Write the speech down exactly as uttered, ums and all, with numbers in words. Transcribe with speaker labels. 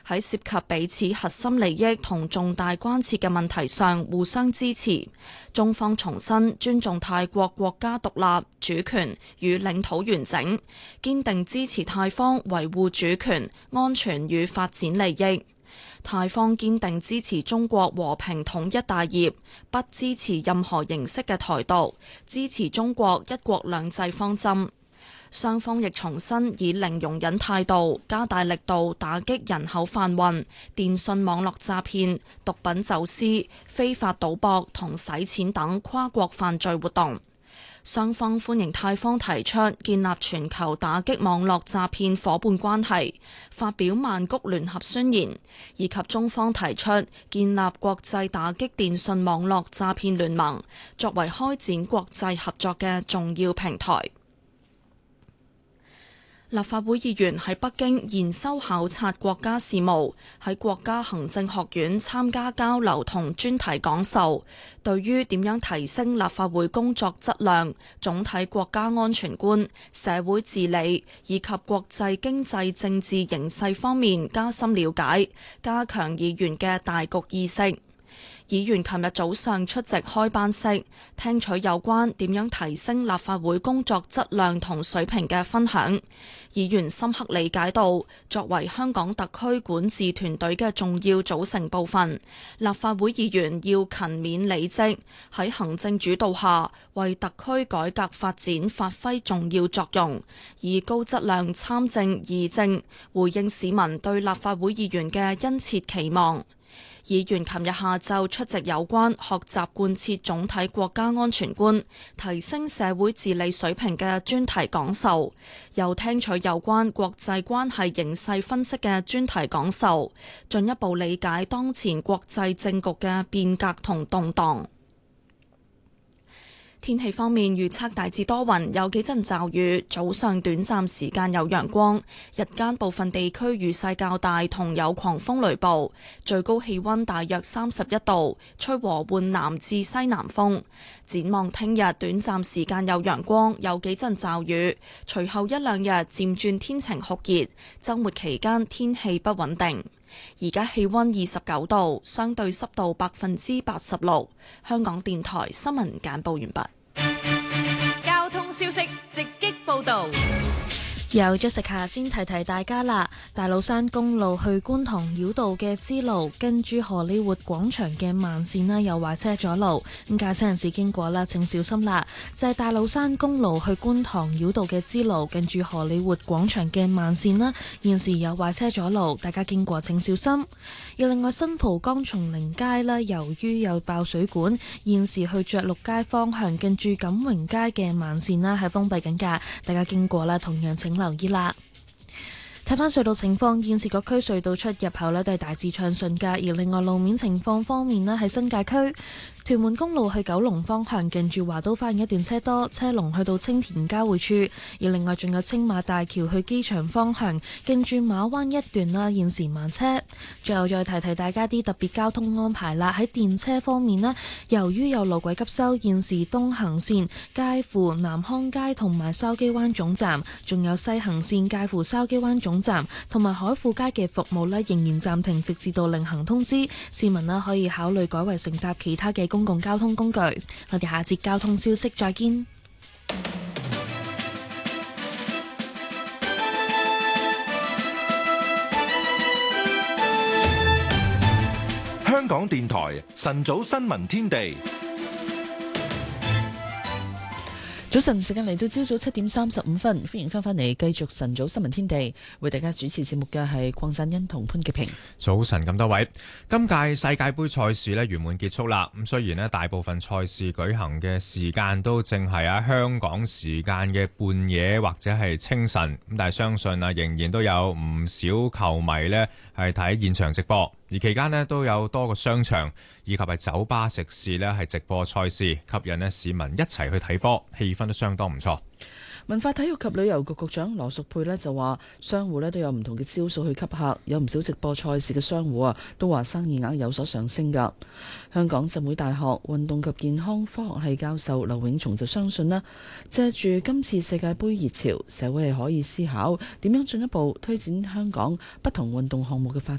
Speaker 1: 喺涉及彼此核心利益同重大關切嘅問題上互相支持。中方重申尊重泰國國家獨立、主權與領土完整，堅定支持泰方維護主權、安全與發展利益。泰方堅定支持中國和平統一大業，不支持任何形式嘅台獨，支持中國一國兩制方針。雙方亦重申以零容忍態度，加大力度打擊人口販運、電信網絡詐騙、毒品走私、非法賭博同洗錢等跨國犯罪活動。雙方歡迎泰方提出建立全球打擊網絡詐騙夥伴關係，發表曼谷聯合宣言，以及中方提出建立國際打擊電信網絡詐騙聯盟，作為開展國際合作嘅重要平台。立法會議員喺北京研修考察國家事務，喺國家行政學院參加交流同專題講授，對於點樣提升立法會工作質量、總體國家安全觀、社會治理以及國際經濟政治形勢方面加深了解，加強議員嘅大局意識。議員琴日早上出席開班式，聽取有關點樣提升立法會工作質量同水平嘅分享。議員深刻理解到，作為香港特區管治團隊嘅重要組成部分，立法會議員要勤勉理職，喺行政主導下為特區改革發展發揮重要作用，以高質量參政議政，回應市民對立法會議員嘅殷切期望。議員琴日下晝出席有關學習貫徹總體國家安全觀、提升社會治理水平嘅專題講授，又聽取有關國際關係形勢分析嘅專題講授，進一步理解當前國際政局嘅變革同動盪。天氣方面預測大致多雲，有幾陣驟雨，早上短暫時間有陽光，日間部分地區雨勢較大，同有狂風雷暴，最高氣溫大約三十一度，吹和緩南至西南風。展望聽日短暫時間有陽光，有幾陣驟雨，隨後一兩日漸轉天晴酷熱，週末期間天氣不穩定。而家氣溫二十九度，相對濕度百分之八十六。香港電台新聞簡報完畢。
Speaker 2: 交通消息直擊報道。
Speaker 3: 由 Jessica 先提提大家啦，大老山公路去觀塘繞道嘅支路，跟住荷里活廣場嘅慢線啦，有壞車阻路，咁駕駛人士經過啦，請小心啦。就係、是、大老山公路去觀塘繞道嘅支路，跟住荷里活廣場嘅慢線啦，現時有壞車阻路，大家經過請小心。而另外新蒲崗松齡街啦，由於有爆水管，現時去着陸街方向，跟住錦榮街嘅慢線啦係封閉緊㗎，大家經過啦，同樣請留意啦。睇返隧道情況，現時各區隧道出入口呢都係大致暢順㗎。而另外路面情況方面呢，喺新界區屯門公路去九龍方向，近住華都花園一段車多，車龍去到青田交匯處。而另外仲有青馬大橋去機場方向，近住馬灣一段啦，現時慢車。最後再提提大家啲特別交通安排啦。喺電車方面呢，由於有路軌急修，現時東行線介乎南康街同埋筲箕灣總站，仲有西行線介乎筲箕灣總站同埋海富街嘅服務呢，仍然暫停，直至到另行通知。市民呢可以考慮改為乘搭其他嘅公共交通工具。我哋下節交通消息再見。
Speaker 4: 香港電台晨早新聞天地。
Speaker 5: 早晨，時間嚟到朝早七點三十五分，歡迎翻返嚟繼續晨早新聞天地，為大家主持節目嘅係鄺振欣同潘潔平。
Speaker 6: 早晨咁多位，今屆世界盃賽事呢圓滿結束啦。咁雖然呢大部分賽事舉行嘅時間都正係喺香港時間嘅半夜或者係清晨，咁但係相信啊仍然都有唔少球迷呢係睇現場直播。而期間呢都有多個商場以及係酒吧食肆呢係直播賽事，吸引呢市民一齊去睇波，氣氛都相當唔錯。
Speaker 5: 文化體育及旅遊局局長羅淑佩呢就話，商戶呢都有唔同嘅招數去吸客，有唔少直播賽事嘅商戶啊都話生意額有所上升㗎。香港浸會大學運動及健康科學系教授劉永松就相信啦，借住今次世界盃熱潮，社會係可以思考點樣進一步推展香港不同運動項目嘅發